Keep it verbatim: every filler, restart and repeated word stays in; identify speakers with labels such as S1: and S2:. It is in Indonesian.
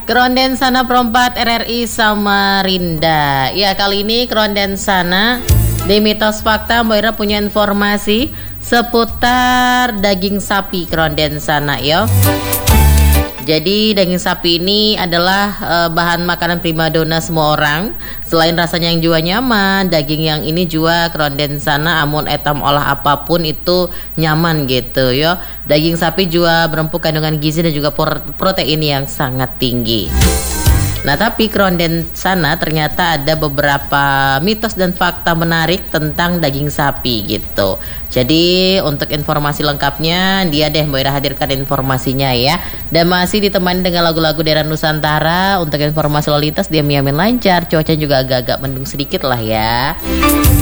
S1: Krondensana Perempat R R I Samarinda. Ya, kali ini Krondensana di Mitos Fakta Mbak Ira punya informasi seputar daging sapi Krondensana ya. Jadi daging sapi ini adalah e, bahan makanan primadona semua orang. Selain rasanya yang juga nyaman, daging yang ini juga Krondensana amun etam olah apapun itu nyaman gitu ya. Daging sapi juga berempuk kandungan gizi dan juga protein yang sangat tinggi. Nah, tapi Krondensana ternyata ada beberapa mitos dan fakta menarik tentang daging sapi gitu. Jadi untuk informasi lengkapnya dia deh Mbak Ira hadirkan informasinya ya. Dan masih ditemani dengan lagu-lagu daerah Nusantara. Untuk informasi lalu lintas dia miamin lancar, cuaca juga agak-agak mendung sedikit lah ya.